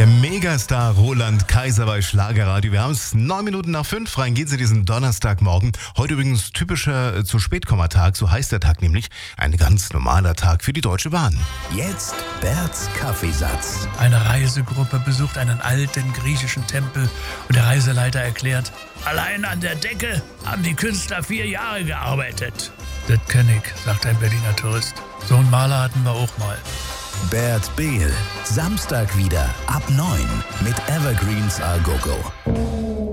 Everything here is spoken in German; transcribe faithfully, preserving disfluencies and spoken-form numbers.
Der Megastar Roland Kaiser bei Schlagerradio. Wir haben es neun Minuten nach fünf. Rein geht's in diesen Donnerstagmorgen. Heute übrigens typischer äh, zu Spätkommatag. So heißt der Tag nämlich. Ein ganz normaler Tag für die Deutsche Bahn. Jetzt Berts Kaffeesatz. Eine Reisegruppe besucht einen alten griechischen Tempel und der Reiseleiter erklärt: Allein an der Decke haben die Künstler vier Jahre gearbeitet. Das kenn ich, sagt ein Berliner Tourist. So einen Maler hatten wir auch mal. Bert Behl. Samstag wieder ab neun mit Evergreens A Go Go.